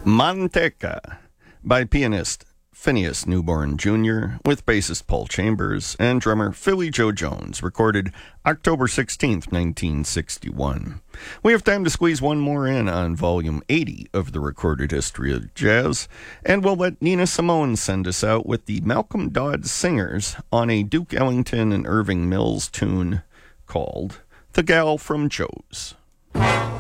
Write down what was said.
Manteca by pianist Phineas Newborn Jr. with bassist Paul Chambers and drummer Philly Joe Jones, recorded October 16th, 1961. We have time to squeeze one more in on volume 80 of the recorded history of jazz, and we'll let Nina Simone send us out with the Malcolm Dodd Singers on a Duke Ellington and Irving Mills tune called The Gal from Joe's.